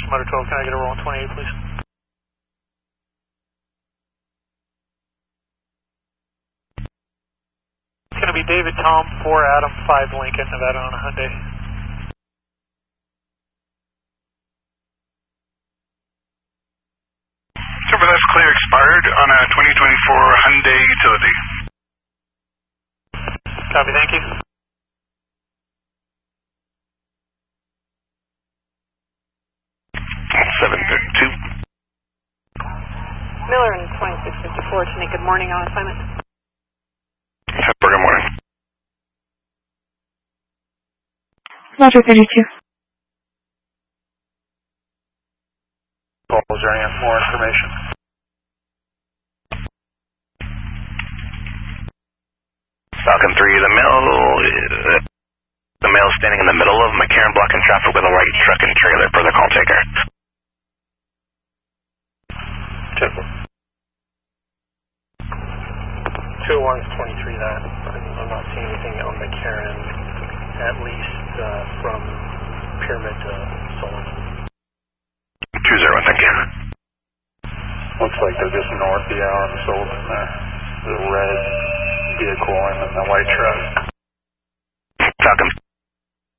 Motor 12, can I get a roll on 28, please? It's going to be David Tom, 4 Adam, 5 Lincoln, Nevada on a Hyundai. Super, that's clear, expired on a 2024 Hyundai utility. Copy, thank you. Miller in 2654, Chinook, good morning, on assignment. Good morning. Roger, 32. Is there any more information? Falcon 3, the male standing in the middle of McCarran blocking traffic with a white truck and trailer for the call taker. Typical. 2-1's 23 that. I'm not seeing anything on McCarran, at least from Pyramid to Solon. 2-0, thank you. Looks like they're just north the hour on the Sullivan there. The red vehicle and the white truck. Falcon